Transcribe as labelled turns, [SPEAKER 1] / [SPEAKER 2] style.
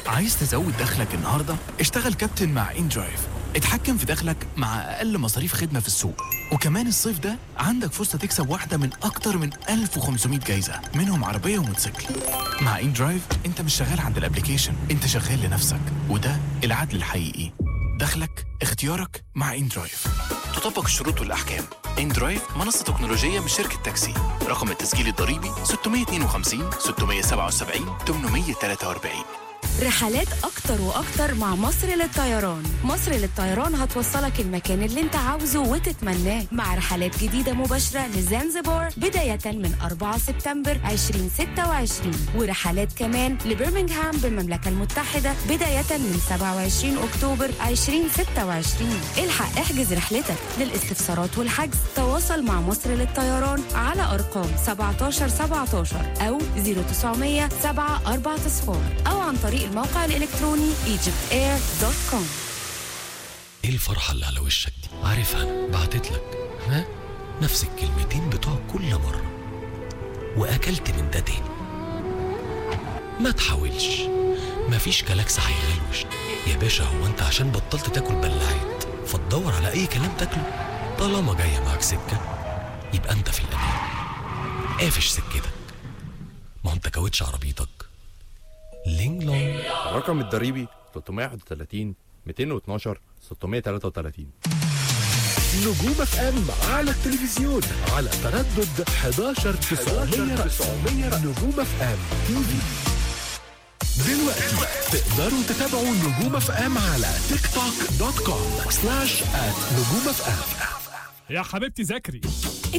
[SPEAKER 1] عايز تزود دخلك النهاردة؟ اشتغل كابتن مع إندرايف. اتحكم في دخلك مع أقل مصاريف خدمة في السوق. وكمان الصيف ده عندك فرصة تكسب واحدة من أكتر من 1500 جايزة، منهم عربية وموتوسيكل. مع إندرايف انت مش شغال عند الابليكيشن، انت شغال لنفسك، وده العدل الحقيقي. دخلك اختيارك مع إندرايف. تطبق الشروط والأحكام. إندرايف منصة تكنولوجية من شركة تاكسي. رقم التسجيل الضريبي 652 677 843.
[SPEAKER 2] رحلات أكتر وأكتر مع مصر للطيران. مصر للطيران هتوصلك المكان اللي انت عاوزه وتتمناه، مع رحلات جديدة مباشرة لزنزبار بداية من 4 سبتمبر 2026، ورحلات كمان لبرمنغهام بالمملكة المتحدة بداية من 27 أكتوبر 2026. الحق احجز رحلتك. للاستفسارات والحجز تواصل مع مصر للطيران على أرقام 1717 أو 0900 740 أو عن طريق الموقع الإلكتروني egyptair.com.
[SPEAKER 3] ايه الفرحة اللي على وشك دي؟ عارفها أنا، بعتتلك ها؟ نفس الكلمتين بتوع كل مرة، وأكلت من ده تاني. ما تحاولش، مفيش كلاكس هيغلوش يا باشا. هو انت عشان بطلت تاكل بلاعات فتدور على اي كلام تاكله؟ طالما جاية معاك سكة يبقى انت في الأمان. قافش سكتك، ما هو انت كاوتش عربيتك لينج لونج.
[SPEAKER 4] الرقم الضريبي 331 212 633.
[SPEAKER 5] نجوم اف ام على التلفزيون على تردد 11900. نجوم اف ام تي في. دلوقتي تقدروا تتابعوا نجوم اف ام على تيك توك .com/نجوم اف ام.
[SPEAKER 6] يا حبيبتي ذاكري.